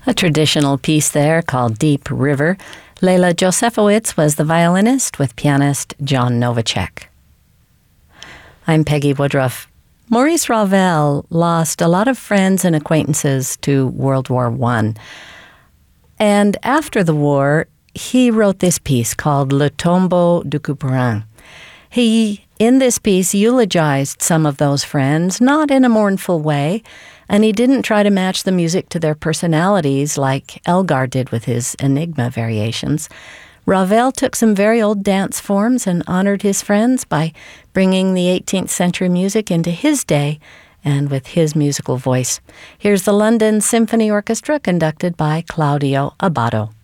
A traditional piece there called Deep River. Leila Josefowicz was the violinist with pianist John Novacek. I'm Peggy Woodruff. Maurice Ravel lost a lot of friends and acquaintances to World War I. And after the war, he wrote this piece called Le Tombeau du Couperin. He, in this piece, eulogized some of those friends, not in a mournful way, and he didn't try to match the music to their personalities like Elgar did with his Enigma variations. Ravel took some very old dance forms and honored his friends by bringing the 18th century music into his day and with his musical voice. Here's the London Symphony Orchestra conducted by Claudio Abbado.